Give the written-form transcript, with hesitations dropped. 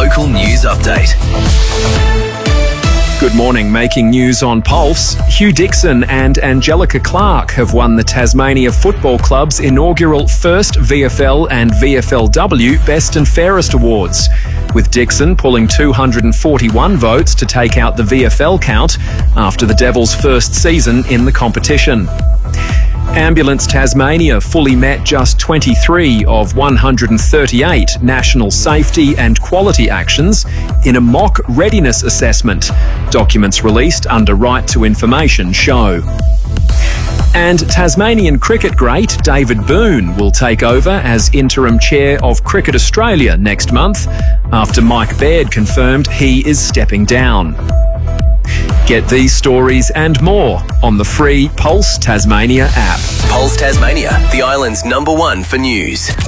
local news update. Good morning. Making news on Pulse. Hugh Dixon and Angelica Clark have won the Tasmania Football Club's inaugural first VFL and VFLW Best and Fairest Awards, with Dixon pulling 241 votes to take out the VFL count after the Devils' first season in the competition. Ambulance Tasmania fully met just 23 of 138 national safety and quality actions in a mock readiness assessment, documents released under Right to Information show. And Tasmanian cricket great David Boon will take over as interim chair of Cricket Australia next month after Mike Baird confirmed he is stepping down. Get these stories and more on the free Pulse Tasmania app. Pulse Tasmania, the island's #1 for news.